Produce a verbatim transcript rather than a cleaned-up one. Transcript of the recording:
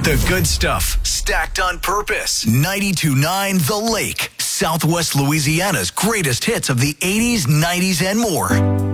The good stuff, stacked on purpose. ninety-two point nine The Lake, Southwest Louisiana's greatest hits of the eighties, nineties, and more.